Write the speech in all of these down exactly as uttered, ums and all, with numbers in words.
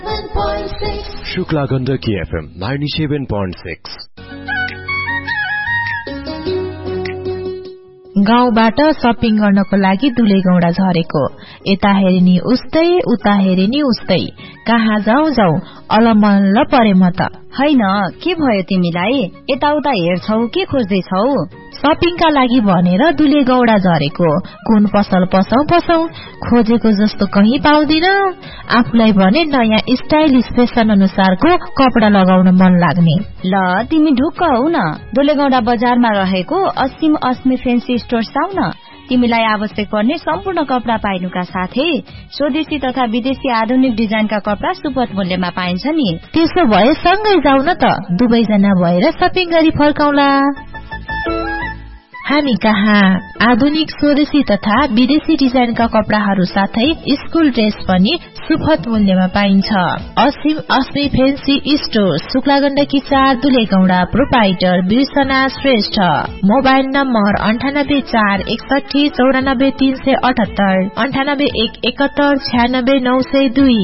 Shukla Gandaki FM ninety-seven point six. गाउँबाट shopping गर्नको लागि दुलेगौडा झरेको, यता हेरिनी उस्तै उता हेरिनी उस्तै, कहाँ जाऊ जाऊ अलमल्ल परे म त। हैन, के भयो तिमीलाई? यताउता हेर्छौ के खोज्दैछौ? शपिङका लागि भनेर दुलेगौडा झरेको, कुन पसल पसौ पसौ, खोजेको जस्तो कहीँ पाउँदिन। आफूलाई भने नयाँ स्टाइलिश फेसन अनुसारको कपडा लगाउन मन लाग्ने। ल तिमी ढुक्क हौ न, दुलेगौडा बजारमा रहेको असीम अस्मी फेन्सी स्टोर आउ न। तिमीलाई आवश्यक पर्ने सम्पूर्ण कपडा पाइनुका साथै स्वदेशी तथा विदेशी आधुनिक डिजाइनका कपडा सुपथ मूल्यमा पाइन्छ नि। त्यसो भए सँगै जाऊ न त, दुवैजना भएर शपिङ गरी फर्काउला। हामी कहाँ आधुनिक स्वदेशी तथा विदेशी डिजाइनका कपडाहरू साथै स्कुल ड्रेस पनि सुपथ मूल्यमा पाइन्छ। असीम अस्मी फेन्सी स्टोर, शुक्ला गण्डकी चार, दुलेगौडा। प्रोपाइटर बिर्सना श्रेष्ठ। मोबाइल नम्बर अन्ठानब्बे चार एकसठी चौरानब्बे तीन सय अठहत्तर, अन्ठानब्बे एक एकहत्तर छ्यानब्बे नौ सय दुई।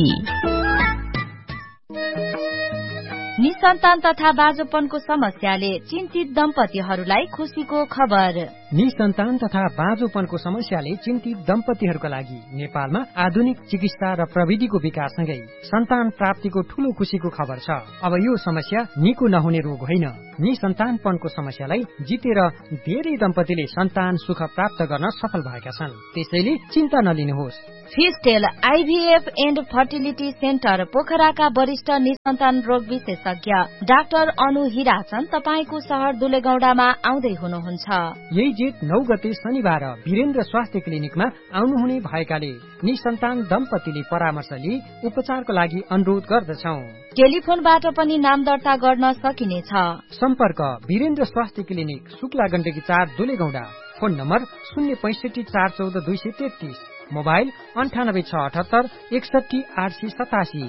निसन्तान तथा बाँझोपनको समस्याले चिन्तित दम्पतिहरूलाई खुशीको खबर। निसन्तान तथा बाँझोपनको समस्याले चिन्तित दम्पतिहरूका लागि नेपालमा आधुनिक चिकित्सा र प्रविधिको विकाससँगै सन्तान प्राप्तिको ठूलो खुशीको खबर छ। अब यो समस्या निको नहुने रोग होइन। निसन्तानपनको समस्यालाई जितेर धेरै दम्पतिले सन्तान सुख प्राप्त गर्न सफल भएका छन्। त्यसैले चिन्ता नलिनुहोस्। फिस्टेल आइभीएफ एन्ड फर्टिलिटी सेन्टर पोखराका वरिष्ठ निसन्तान रोग विशेषज्ञ डाक्टर अनु हिराचन तपाईको शहर दुलेगौडामा आउँदै हुनुहुन्छ। यही जेठ नौ गते शनिबार वीरेन्द्र स्वास्थ्य क्लिनिकमा आउनुहुने भएकाले निसन्तान दम्पतिले परामर्श लिई उपचारको लागि अनुरोध गर्दछौं। टेलिफोनबाट पनि नाम दर्ता गर्न सकिनेछ। सम्पर्क वीरेन्द्र स्वास्थ्य क्लिनिक, शुक्ला गण्डकी चार, दुलेगौडा। फोन नम्बर शून्य पैंसठी चार चौध दुई सय तेत्तीस, मोबाइल अन्ठानब्बे छ अठहत्तर एकसठी आठ सय सतासी।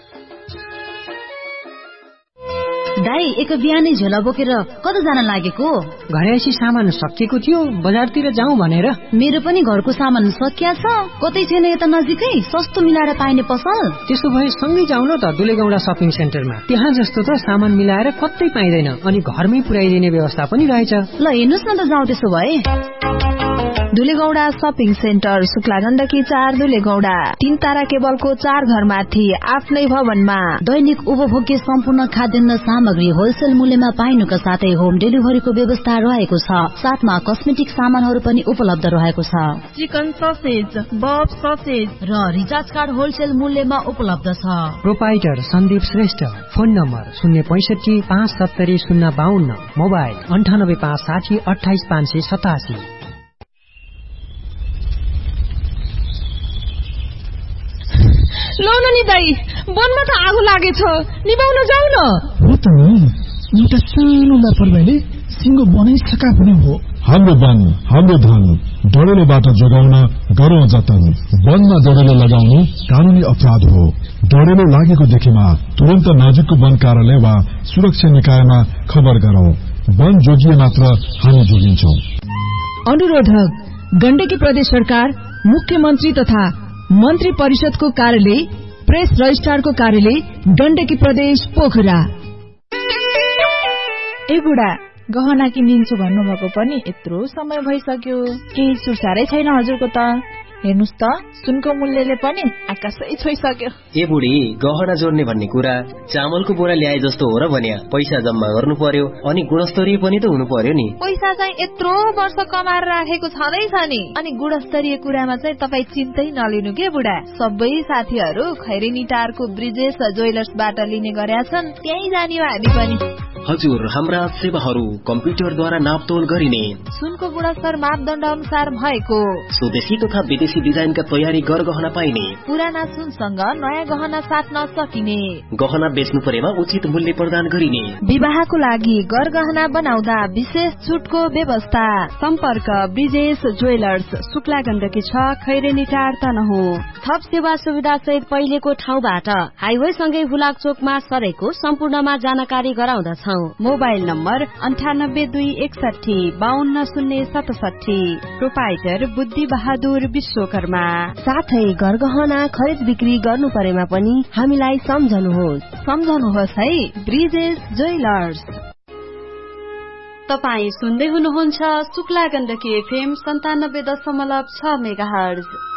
दाई, एक बिहानै झोला बोकेर कता जान लागेको? घरे आइसी सामान सकिएको थियो, बजारतिर जाउँ भनेर। मेरो पनि घरको सामान सकिया छ, कतै छैन यता नजिकै सस्तो मिलाएर पाइने पसल? त्यसो भए सँगै जाउँ न त दुलेगौडा शपिङ सेन्टरमा। त्यहाँ जस्तो त सामान मिलाएर कतै पाइँदैन अनि घरमै पुर्याइदिने व्यवस्था पनि रहेछ। ल हेर्नुस् न त, जाउँ त्यसो भए। दुलेगौडा शपिङ सेन्टर, शुक्ला गण्डकी चार, दुलेगौडा। तीन तारा केबलको चार घरमाथि आफ्नै भवनमा दैनिक उपभोग्य सम्पूर्ण खाद्यान्न सामग्री होलसेल मूल्यमा पाइनुका साथै होम डेलिभरीको व्यवस्था रहेको छ। साथमा कस्मेटिक सामानहरू पनि उपलब्ध रहेको छ। चिकन ससेज, बफ ससेज र रिचार्ज कार्ड होलसेल मूल्यमा उपलब्ध छ। Proprietor Sandeep Shrestha. Phone number शून्य पैंसठी पाँच सत्तरी शून्य बाहन्न, मोबाइल अन्ठानब्बे पाँच साठी अठाइस पाँच सय सतासी। लौ न नि दाई, वनमा त आगो लागेछ, निभाउन जाऊ न। हो त नि, एउटा सानो लापरवाहीले सिङ्गो बनाइसका पनि हो। हाम्रो वन, हाम्रो धन, डढेलोबाट जोगाउन गरौँ जतन। वनमा डढेलो लगाउनु कानूनी अपराध हो। डढेलो लागेको देखेमा तुरन्त नजिकको वन कार्यालय वा सुरक्षा निकायमा खबर गरौँ। वन जोगिए मात्र हामी जोगिन्छौँ। अनुरोधक गण्डकी प्रदेश सरकार, मुख्यमन्त्री तथा मन्त्री परिषदको कार्यालय, प्रेस रजिस्ट्रारको कार्यालय, गण्डकी प्रदेश, पोखरा। ए बुढा, गहना किनिन्छु भन्नुभएको पनि यत्रो समय भइसक्यो, केही सुसारै छैन हजुरको त। हेर्नुस् त, सुनको मूल्यले पनि आकाशै छोइसक्यो। ए बुढी, गहना जोड्ने भन्ने कुरा चामलको बोरा ल्याए जस्तो हो र भन्या। पैसा जम्मा गर्नु पर्यो अनि गुणस्तरीय पनि त हुनु पर्यो नि। पैसा चाहिँ यत्रो वर्ष कमाएर राखेको छँदैछ नि, अनि गुणस्तरीय कुरामा चाहिँ तपाईँ चिन्तै नलिनु के बुढा। सबै साथीहरू खैरेनी टारको ब्रिजेश ज्वेलर्सबाट लिने गरेका छन्, त्यही जाने हो हामी पनि। हजुर, हाम्रा सेवाहरू कम्प्युटरद्वारा नापतोल गरिने, सुनको गुणस्तर मापदण्ड अनुसार भएको, स्वदेशी तथा विदेशी डिजाइनका तयारी गरगहना पाइने, पुराना सुनसँग नयाँ गहना साट्न सकिने, गहना बेच्नु परेमा उचित मूल्य प्रदान गरिने, विवाहको लागि गरगहना बनाउँदा विशेष छुटको व्यवस्था। सम्पर्क ब्रिजेश ज्वेलर्स, शुक्ला गण्डकी छ, खैरेनी टार, तनहु। थप सेवा सुविधा सहित पहिलेको ठाउँबाट हाइवे सँगै हुलाक चोकमा सरेको सम्पूर्णमा जानकारी गराउँदछौ। ठाउँ मोबाइल नम्बर अन्ठानब्बे दुई एकसठी बाहन्न शून्य सतसठी। प्रोपाइटर बुद्धि बहादुर विश्वकर्मा। साथै घरगहना खरिद बिक्री गर्नु परेमा पनि हामीलाई सम्झनुहोस् सम्झनुहोस् है ब्रिजेश ज्वेलर्स। तपाई सुन्दै हुनुहुन्छ शुक्ला गण्डकी एफएम सन्तानब्बे दशमलव छ मेगाहर्ज।